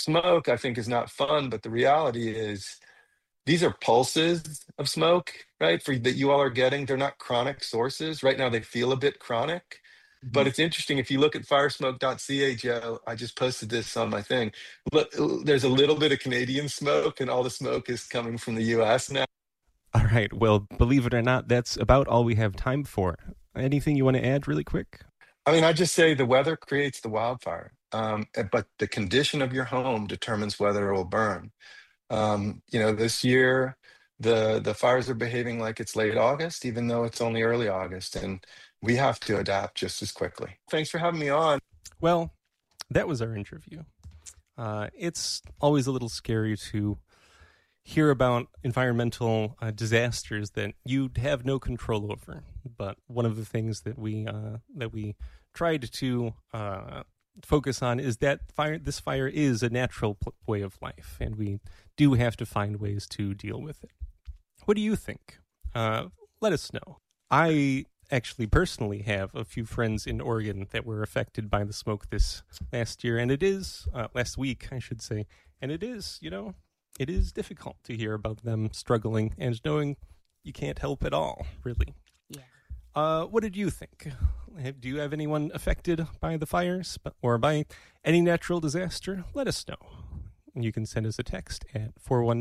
smoke, I think, is not fun, but the reality is these are pulses of smoke, right? For that you all are getting. They're not chronic sources. Right now they feel a bit chronic. But Mhm. it's interesting if you look at firesmoke.ca, Joe, I just posted this on my thing. Look, there's a little bit of Canadian smoke, and all the smoke is coming from the US now. All right. Well, believe it or not, that's about all we have time for. Anything you want to add really quick? I mean, I just say the weather creates the wildfire, but the condition of your home determines whether it will burn. This year the fires are behaving like it's late August, even though it's only early August, and we have to adapt just as quickly. Thanks for having me on. Well, that was our interview. It's always a little scary to hear about environmental disasters that you have no control over. But one of the things that we tried to focus on is that this fire is a natural way of life, and we do have to find ways to deal with it. What do you think? Let us know. I actually personally have a few friends in Oregon that were affected by the smoke this last year, and it is last week, I should say, and it is, it is difficult to hear about them struggling and knowing you can't help at all, really. Yeah. What did you think? Do you have anyone affected by the fires or by any natural disaster? Let us know. You can send us a text at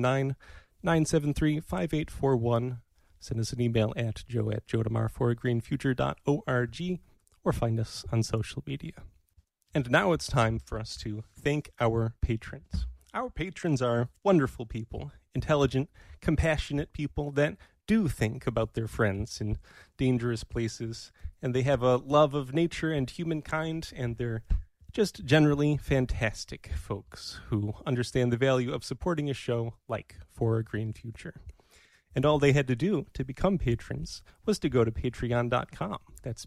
419-973-5841. Send us an email at joe@joedamar4greenfuture.org or find us on social media. And now it's time for us to thank our patrons. Our patrons are wonderful people, intelligent, compassionate people that do think about their friends in dangerous places, and they have a love of nature and humankind, and they're just generally fantastic folks who understand the value of supporting a show like For a Green Future. And all they had to do to become patrons was to go to patreon.com. That's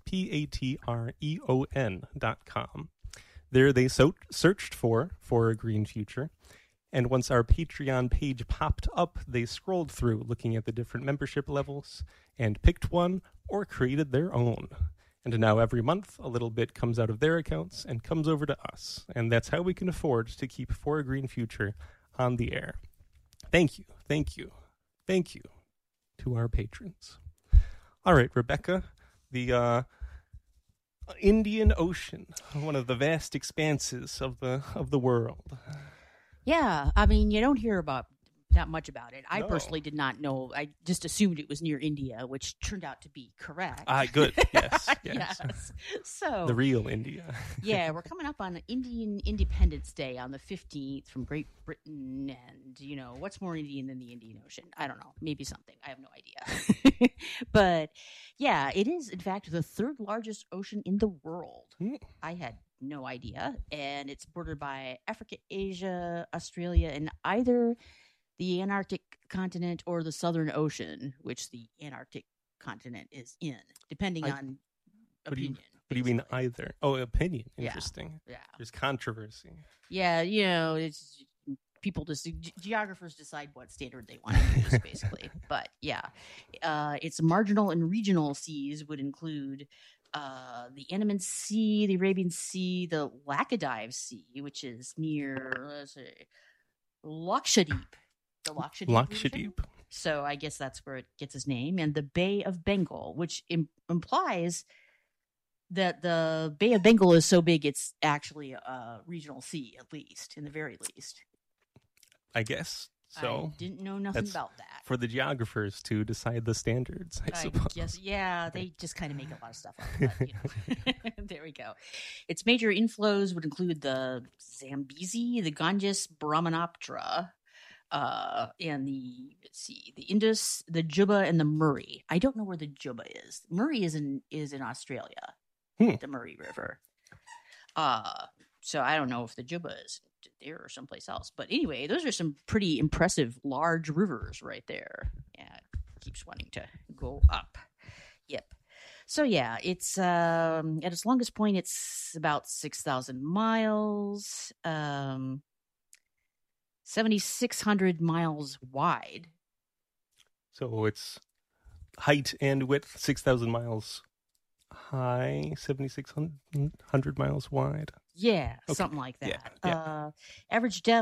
patreon.com. There they searched for a Green Future. And once our Patreon page popped up, they scrolled through looking at the different membership levels and picked one or created their own. And now every month, a little bit comes out of their accounts and comes over to us. And that's how we can afford to keep For a Green Future on the air. Thank you, thank you, thank you to our patrons. All right, Rebecca, the Indian Ocean, one of the vast expanses of the world. Yeah, I mean, you don't hear about that much about it. I No. personally did not know. I just assumed it was near India, which turned out to be correct. Good. Yes. Yes. So The real India. yeah, we're coming up on Indian Independence Day on the 15th from Great Britain, and what's more Indian than the Indian Ocean? I don't know, maybe something. I have no idea. But yeah, it is in fact the third largest ocean in the world. I had no idea, and it's bordered by Africa, Asia, Australia, and either the Antarctic continent or the Southern Ocean, which the Antarctic continent is in, depending on opinion. What do you mean basically. either? Oh, opinion. Yeah. Interesting. Yeah. There's controversy. Yeah, it's people just geographers decide what standard they want to use, basically. But yeah, its marginal and regional seas would include the Andaman Sea, the Arabian Sea, the Laccadive Sea, which is near Lakshadweep. The Lakshadweep. region. Lakshadweep. So I guess that's where it gets its name, and the Bay of Bengal, which implies that the Bay of Bengal is so big it's actually a regional sea, at least, in the very least. I guess so. I didn't know nothing That's about that. for the geographers to decide the standards, I suppose. Guess, yeah, they just kind of make a lot of stuff up. But, there we go. Its major inflows would include the Zambezi, the Ganges, Brahmaputra, and the Indus, the Juba, and the Murray. I don't know where the Juba is. Murray is in Australia, the Murray River. So I don't know if the Juba is there or someplace else. But anyway, those are some pretty impressive large rivers right there. Yeah, it keeps wanting to go up. Yep. So yeah, it's at its longest point, it's about 6,000 miles, 7,600 miles wide. So it's height and width, 6,000 miles high, 7,600 miles wide. Yeah, Okay. something like that. Yeah. Average depth